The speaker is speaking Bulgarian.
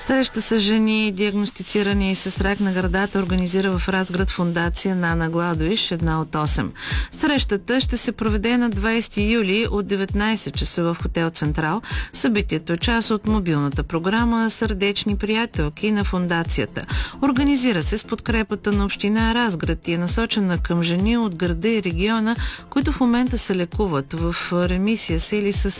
Среща с жени, диагностицирани с рак на гърдата, организира в Разград фондация Нана Гладуиш, една от 8. Срещата ще се проведе на 20 юли от 19 часа в хотел Централ. Събитието е част от мобилната програма "Сърдечни приятелки" на фондацията. Организира се с подкрепата на община Разград и е насочена към жени от града и региона, които в момента се лекуват в ремисия са или с